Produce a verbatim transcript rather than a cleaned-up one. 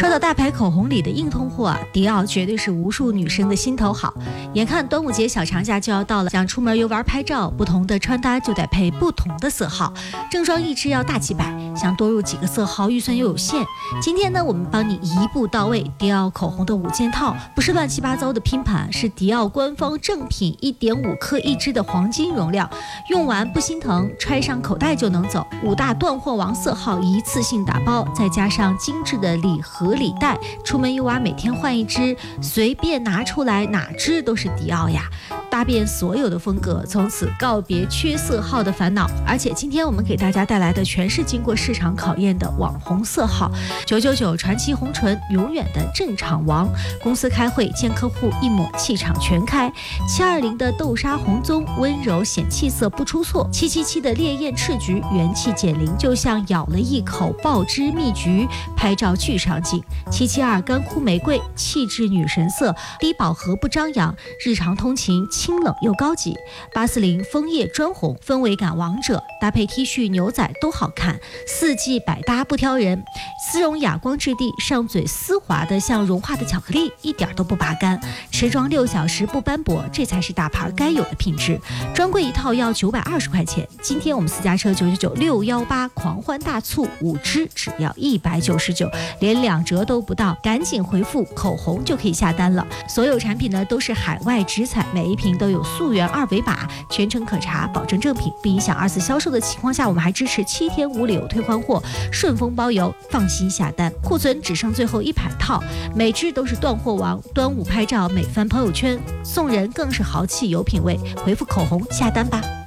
说到大牌口红里的硬通货啊，迪奥绝对是无数女生的心头好。眼看端午节小长假就要到了，想出门游玩拍照，不同的穿搭就得配不同的色号，正装一支要大几百，想多入几个色号，预算又有限。今天呢，我们帮你一步到位，迪奥口红的五件套，不是乱七八糟的拼盘，是迪奥官方正品，一点五克一支的黄金容量，用完不心疼，揣上口袋就能走。五大断货王色号一次性打包，再加上精致的礼盒礼袋，出门游玩每天换一支，随便拿出来哪支都是迪奥呀，搭遍所有的风格，从此告别缺色号的烦恼。而且今天我们给大家带来的全是经过市场考验的网红色号，九九九传奇红唇，永远的镇场王。公司开会见客户，一抹气场全开。七二零的豆沙红棕，温柔显气色不出错。七七七的烈焰赤橘，元气减龄，就像咬了一口爆汁蜜橘，拍照巨上镜。七七二干枯玫瑰，气质女神色，低饱和不张扬，日常通勤清冷又高级。八四零枫叶砖红，氛围感王者，搭配 T 恤牛仔都好看，四季百搭不挑人。丝绒哑光质地，上嘴丝滑的像融化的巧克力，一点都不拔干。持妆六小时不斑驳，这才是大牌该有的品质。专柜一套要九百二十块钱，今天我们私家车九九九六一八狂欢大促，五支只要一百九十九，连两折都不到，赶紧回复口红就可以下单了。所有产品呢都是海外直采，每一瓶都有溯源二维码，全程可查，保证正品，不影响二次销售的情况下，我们还支持七天无理由退换货，顺丰包邮，放心下单。库存只剩最后一百套，每支都是断货王，端午拍照美翻朋友圈，送人更是豪气有品位。回复口红下单吧。